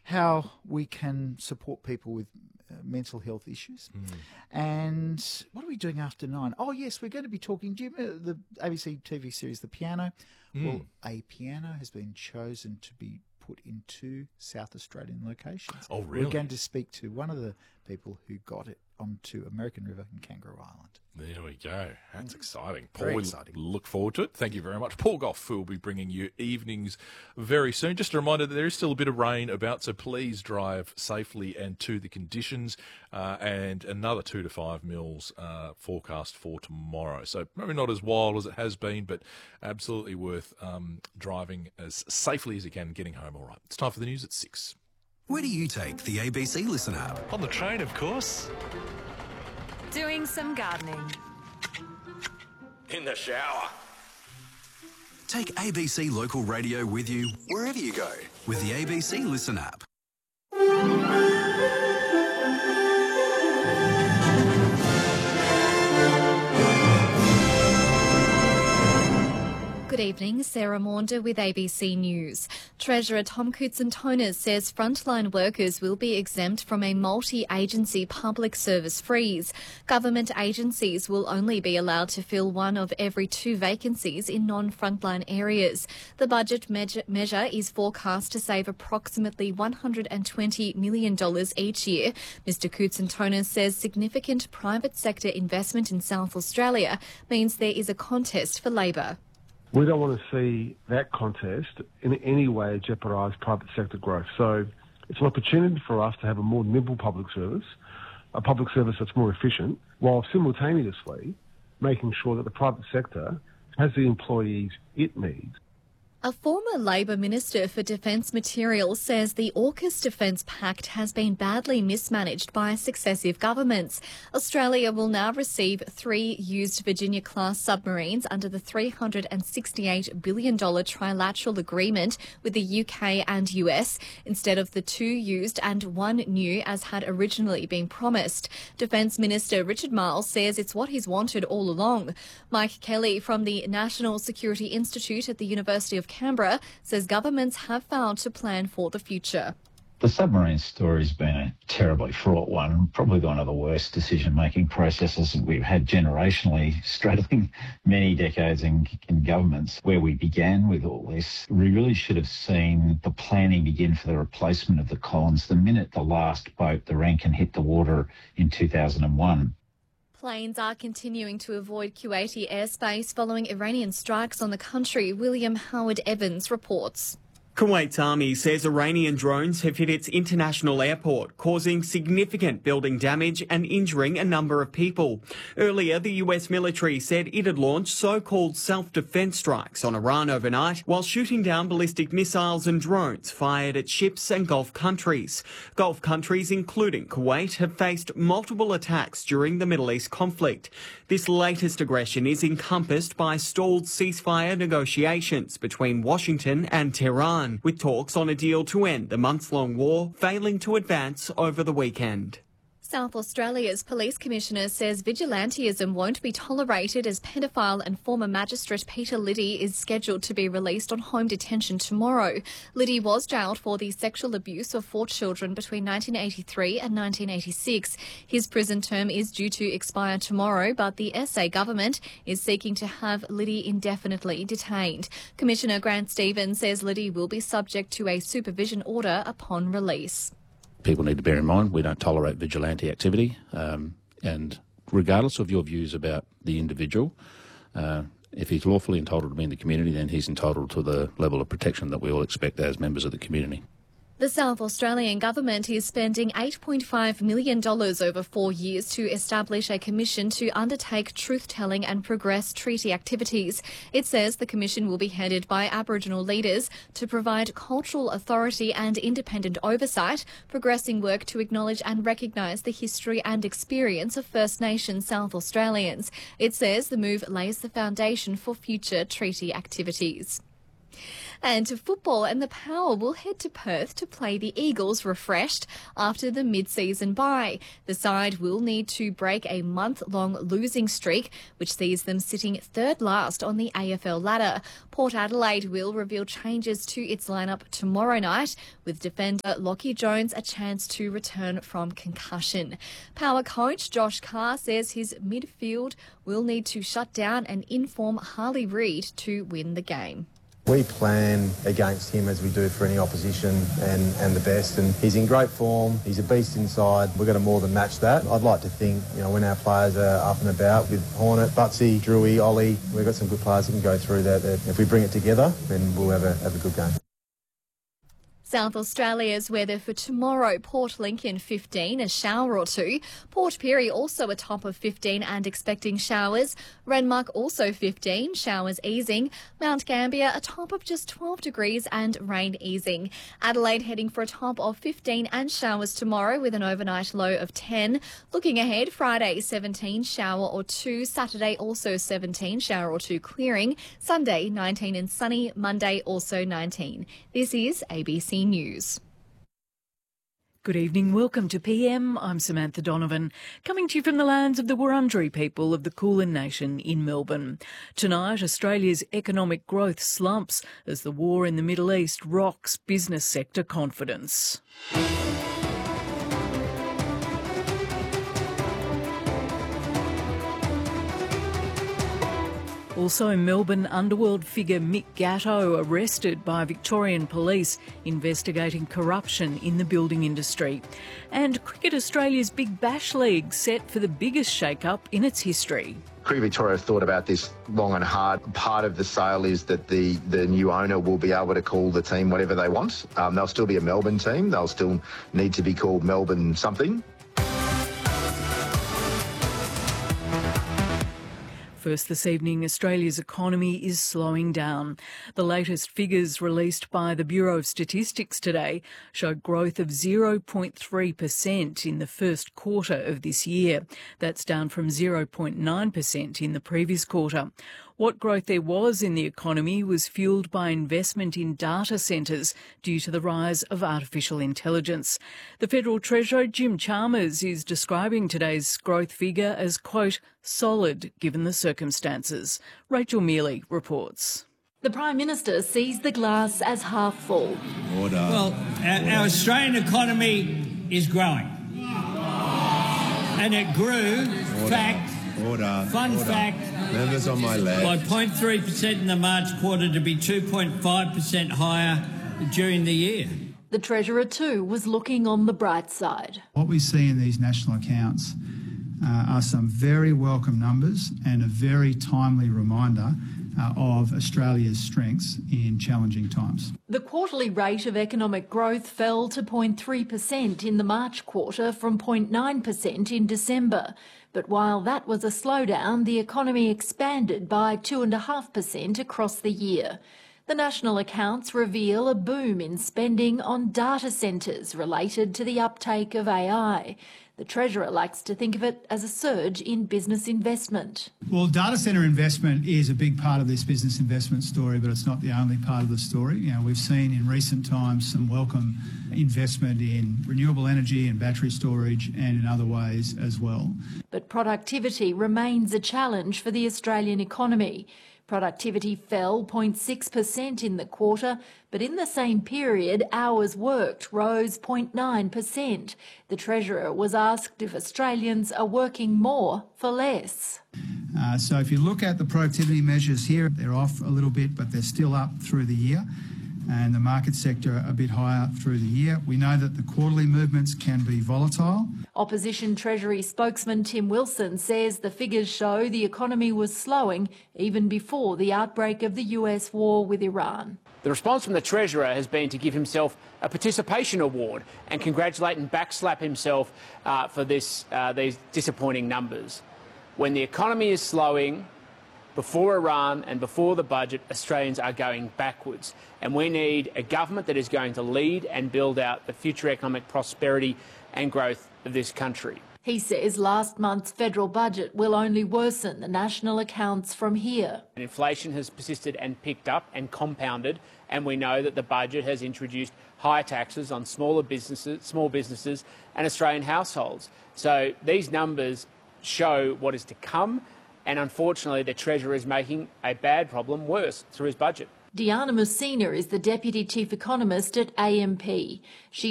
how we can support people with mental health issues. And what are we doing after 9? Oh, yes, we're going to be talking. Do you remember the ABC TV series The Piano? Well, a piano has been chosen to be put in 2 South Australian locations. Oh, really? We're going to speak to one of the people who got it onto American River in Kangaroo Island. There we go. That's exciting. Very Paul, exciting. we look forward to it. Thank you very much. Paul Goff, who will be bringing you evenings very soon. Just a reminder that there is still a bit of rain about, so please drive safely and to the conditions, and another 2 to 5 mils forecast for tomorrow. So maybe not as wild as it has been, but absolutely worth driving as safely as you can and getting home all right. It's time for the news at 6. Where do you take the ABC Listen app? On the train, of course. Doing some gardening. In the shower. Take ABC Local Radio with you wherever you go with the ABC Listen app. Good evening, Sarah Maunder with ABC News. Treasurer Tom Koutsantonis says frontline workers will be exempt from a multi-agency public service freeze. Government agencies will only be allowed to fill 1 of every 2 vacancies in non-frontline areas. The budget measure is forecast to save approximately $120 million each year. Mr Koutsantonis says significant private sector investment in South Australia means there is a contest for labour. We don't want to see that contest in any way jeopardise private sector growth. So it's an opportunity for us to have a more nimble public service, a public service that's more efficient, while simultaneously making sure that the private sector has the employees it needs. A former Labor Minister for Defence Materials says the AUKUS Defence Pact has been badly mismanaged by successive governments. Australia will now receive 3 used Virginia-class submarines under the $368 billion trilateral agreement with the UK and US, instead of the 2 used and 1 new as had originally been promised. Defence Minister Richard Marles says it's what he's wanted all along. Mike Kelly from the National Security Institute at the University of Canberra says governments have failed to plan for the future. The submarine story's been a terribly fraught one, probably one of the worst decision-making processes we've had generationally, straddling many decades in governments. Where we began with all this, we really should have seen the planning begin for the replacement of the Collins the minute the last boat, the Rankin, hit the water in 2001. Planes are continuing to avoid Kuwaiti airspace following Iranian strikes on the country. William Howard Evans reports. Kuwait's army says Iranian drones have hit its international airport, causing significant building damage and injuring a number of people. Earlier, the US military said it had launched so-called self-defense strikes on Iran overnight while shooting down ballistic missiles and drones fired at ships and Gulf countries. Gulf countries, including Kuwait, have faced multiple attacks during the Middle East conflict. This latest aggression is encompassed by stalled ceasefire negotiations between Washington and Tehran, with talks on a deal to end the months-long war failing to advance over the weekend. South Australia's Police Commissioner says vigilantism won't be tolerated as paedophile and former magistrate Peter Liddy is scheduled to be released on home detention tomorrow. Liddy was jailed for the sexual abuse of 4 children between 1983 and 1986. His prison term is due to expire tomorrow, but the SA government is seeking to have Liddy indefinitely detained. Commissioner Grant Stevens says Liddy will be subject to a supervision order upon release. People need to bear in mind we don't tolerate vigilante activity, and regardless of your views about the individual, if he's lawfully entitled to be in the community, then he's entitled to the level of protection that we all expect as members of the community. The South Australian government is spending $8.5 million over 4 years to establish a commission to undertake truth-telling and progress treaty activities. It says the commission will be headed by Aboriginal leaders to provide cultural authority and independent oversight, progressing work to acknowledge and recognise the history and experience of First Nations South Australians. It says the move lays the foundation for future treaty activities. And to football, and the Power will head to Perth to play the Eagles refreshed after the mid-season bye. The side will need to break a month-long losing streak, which sees them sitting third last on the AFL ladder. Port Adelaide will reveal changes to its lineup tomorrow night, with defender Lockie Jones a chance to return from concussion. Power coach Josh Carr says his midfield will need to shut down and inform Harley Reid to win the game. We plan against him as we do for any opposition and the best, and he's in great form. He's a beast inside. We're going to more than match that. I'd like to think, when our players are up and about with Hornet, Butsy, Drewy, Ollie, we've got some good players that can go through that. If we bring it together, then we'll have a good game. South Australia's weather for tomorrow: Port Lincoln 15, a shower or two. Port Pirie also a top of 15 and expecting showers. Renmark also 15, showers easing. Mount Gambier a top of just 12 degrees and rain easing. Adelaide heading for a top of 15 and showers tomorrow with an overnight low of 10. Looking ahead, Friday 17, shower or two. Saturday also 17, shower or two clearing. Sunday 19 and sunny. Monday also 19. This is ABC News. Good evening, welcome to PM. I'm Samantha Donovan, coming to you from the lands of the Wurundjeri people of the Kulin Nation in Melbourne. Tonight, Australia's economic growth slumps as the war in the Middle East rocks business sector confidence. Also, Melbourne underworld figure Mick Gatto arrested by Victorian police investigating corruption in the building industry. And Cricket Australia's Big Bash League set for the biggest shake-up in its history. Cricket Victoria have thought about this long and hard. Part of the sale is that the new owner will be able to call the team whatever they want. They'll still be a Melbourne team. They'll still need to be called Melbourne something. First this evening, Australia's economy is slowing down. The latest figures released by the Bureau of Statistics today showed growth of 0.3% in the first quarter of this year. That's down from 0.9% in the previous quarter. What growth there was in the economy was fuelled by investment in data centres due to the rise of artificial intelligence. The Federal Treasurer, Jim Chalmers, is describing today's growth figure as, quote, solid given the circumstances. Rachel Mealy reports. The Prime Minister sees the glass as half full. Order. Well, our Australian economy is growing. And it grew, fun fact, members on my left, by 0.3% in the March quarter to be 2.5% higher during the year. The Treasurer too was looking on the bright side. What we see in these national accounts are some very welcome numbers and a very timely reminder of Australia's strengths in challenging times. The quarterly rate of economic growth fell to 0.3% in the March quarter from 0.9% in December. But while that was a slowdown, the economy expanded by 2.5% across the year. The national accounts reveal a boom in spending on data centres related to the uptake of AI. The Treasurer likes to think of it as a surge in business investment. Well, data centre investment is a big part of this business investment story, but it's not the only part of the story. We've seen in recent times some welcome investment in renewable energy and battery storage and in other ways as well. But productivity remains a challenge for the Australian economy. Productivity fell 0.6% in the quarter, but in the same period, hours worked rose 0.9%. The Treasurer was asked if Australians are working more for less. So if you look at the productivity measures here, they're off a little bit, but they're still up through the year, and the market sector a bit higher through the year. We know that the quarterly movements can be volatile. Opposition Treasury spokesman Tim Wilson says the figures show the economy was slowing even before the outbreak of the US war with Iran. The response from the Treasurer has been to give himself a participation award and congratulate and backslap himself for these disappointing numbers. When the economy is slowing, before Iran and before the budget, Australians are going backwards. And we need a government that is going to lead and build out the future economic prosperity and growth of this country. He says last month's federal budget will only worsen the national accounts from here. Inflation has persisted and picked up and compounded, and we know that the budget has introduced higher taxes on small businesses and Australian households. So these numbers show what is to come, and unfortunately the Treasurer is making a bad problem worse through his budget. Diana Messina is the Deputy Chief Economist at AMP. She